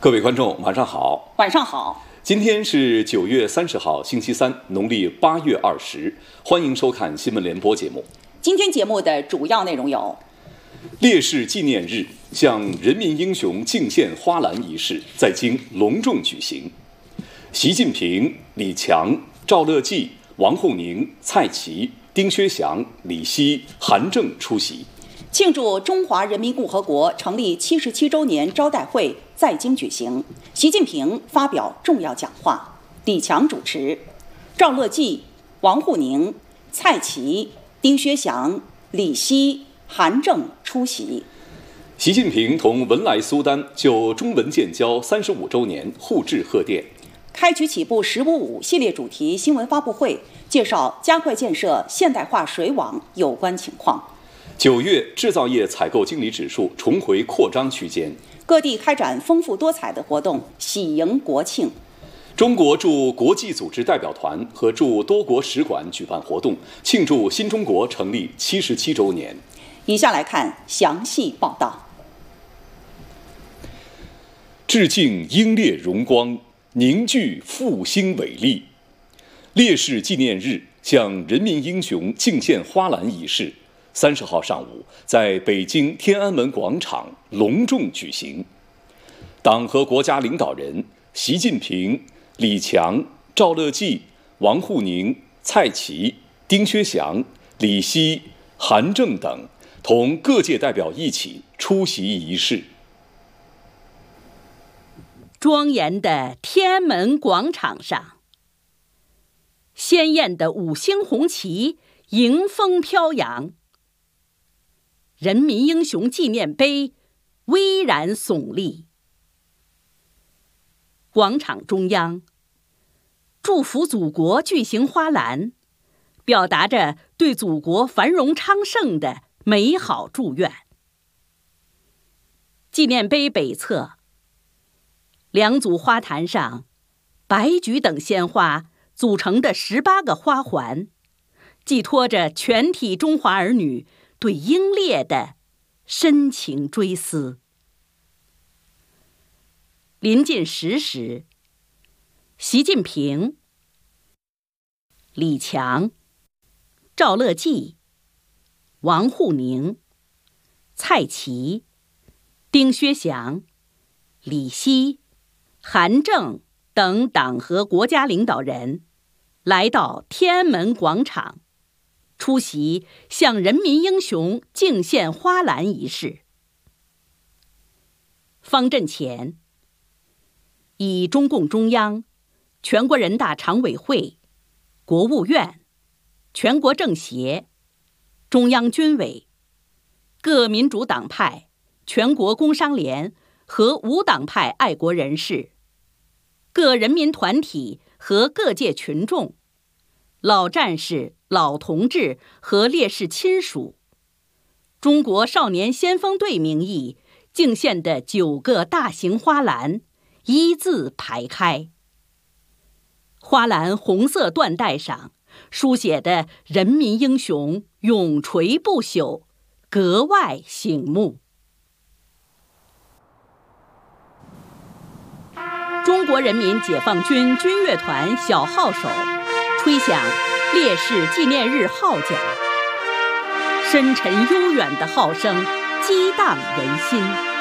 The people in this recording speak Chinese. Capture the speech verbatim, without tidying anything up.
各位观众，晚上好。 晚上好。 今天是九月三十号，星期三，农历八月二十。欢迎收看新闻联播节目。 今天节目的主要内容有： 烈士纪念日向人民英雄敬献花篮仪式在京隆重举行，习近平、李强、赵乐际、王沪宁、蔡奇、丁薛祥、李希、韩正出席。 庆祝中华人民共和国成立七十七周年招待会在京举行，习近平发表重要讲话，李强主持，赵乐际、王沪宁、蔡奇、丁薛祥、李希、韩正出席。 习近平同文莱苏丹就中文建交三十五周年互致贺电。 开局起步“十五五”系列主题新闻发布会，介绍加快建设现代化水网有关情况。 九月，制造业采购经理指数重回扩张区间。 各地开展丰富多彩的活动，喜迎国庆。 中国驻国际组织代表团和驻多国使馆举办活动，庆祝新中国成立七十七周年。 以下来看详细报道。 致敬英烈荣光，凝聚复兴伟力。烈士纪念日向人民英雄敬献花篮仪式三十号上午在北京天安门广场隆重举行。党和国家领导人习近平、李强、赵乐际、王沪宁、蔡奇、丁薛祥、李希、韩正等同各界代表一起出席仪式。 庄严的天安门广场上，鲜艳的五星红旗迎风飘扬，人民英雄纪念碑巍然耸立。广场中央，祝福祖国巨型花篮，表达着对祖国繁荣昌盛的美好祝愿。纪念碑北侧，两组花坛上，白菊等鲜花组成的十八个花环，寄托着全体中华儿女对英烈的深情追思。临近十时，习近平、李强、赵乐际、王沪宁、蔡奇、丁薛祥、李希、韩正等党和国家领导人来到天安门广场，出席向人民英雄敬献花篮仪式。方阵前，以中共中央、全国人大常委会、国务院、全国政协、中央军委、各民主党派、全国工商联和无党派爱国人士、各人民团体和各界群众、老战士、老同志和烈士亲属，中国少年先锋队名义敬献的九个大型花篮一字排开。花篮红色缎带上书写的人民英雄永垂不朽，格外醒目。中国人民解放军军乐团小号手吹响烈士纪念日号角，深沉悠远的号声激荡人心。